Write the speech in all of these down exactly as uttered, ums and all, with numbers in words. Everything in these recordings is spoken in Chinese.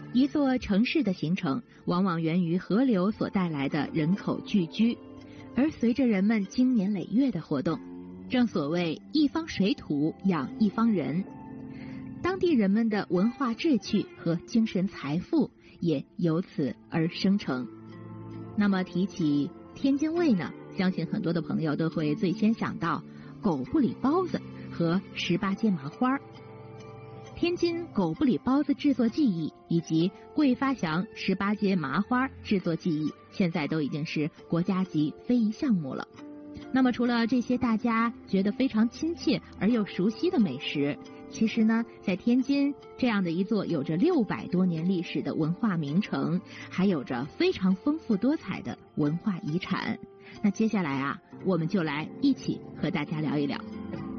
一座城市的形成往往源于河流所带来的人口聚居，而随着人们经年累月的活动，正所谓一方水土养一方人，当地人们的文化志趣和精神财富也由此而生成。那么提起天津卫呢，相信很多的朋友都会最先想到狗不理包子和十八街麻花。天津狗不理包子制作技艺以及桂发祥十八街麻花制作技艺，现在都已经是国家级非遗项目了。那么除了这些大家觉得非常亲切而又熟悉的美食，其实呢，在天津这样的一座有着六百多年历史的文化名城，还有着非常丰富多彩的文化遗产。那接下来啊，我们就来一起和大家聊一聊。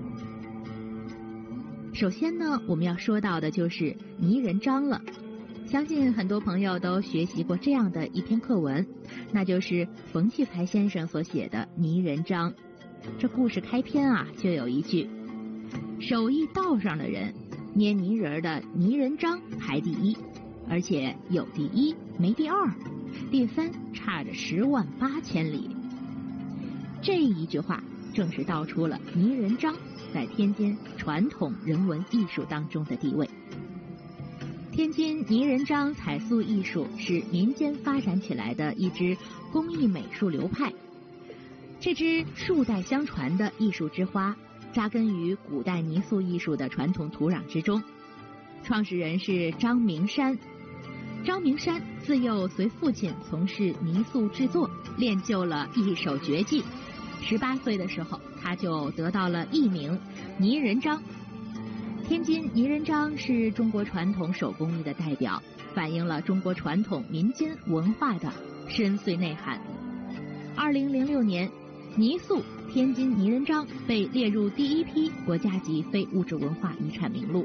首先呢，我们要说到的就是泥人张了。相信很多朋友都学习过这样的一篇课文，那就是冯骥才先生所写的《泥人张》。这故事开篇啊，就有一句：手艺道上的人捏泥人的泥人张排第一，而且有第一没第二，第三差着十万八千里。这一句话正是道出了泥人张在天津传统人文艺术当中的地位。天津泥人张彩塑艺术是民间发展起来的一支工艺美术流派，这支数代相传的艺术之花扎根于古代泥塑艺术的传统土壤之中。创始人是张明山。张明山自幼随父亲从事泥塑制作，练就了一手绝技。十八岁的时候，他就得到了艺名泥人张。天津泥人张是中国传统手工艺的代表，反映了中国传统民间文化的深邃内涵。二零零六年，泥塑天津泥人张被列入第一批国家级非物质文化遗产名录。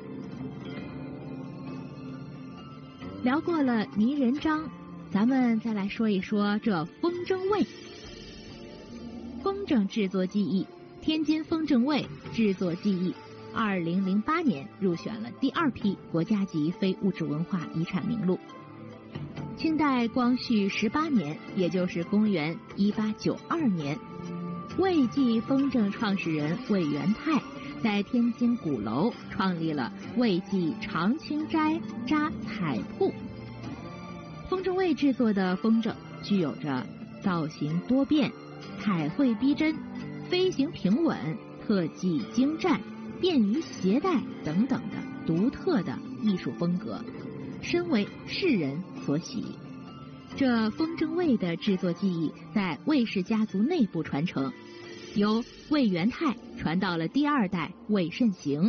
聊过了泥人张，咱们再来说一说这风筝卫。风筝制作技艺，天津风筝卫制作技艺，二零零八年入选了第二批国家级非物质文化遗产名录。清代光绪十八年，也就是公元一八九二年，卫技风筝创始人魏元泰在天津鼓楼创立了卫技长青斋扎彩铺。风筝卫制作的风筝具有着造型多变、彩绘逼真、飞行平稳、特技精湛、便于携带等等的独特的艺术风格，深为世人所喜。这风筝卫的制作技艺在卫氏家族内部传承，由魏元泰传到了第二代魏慎行。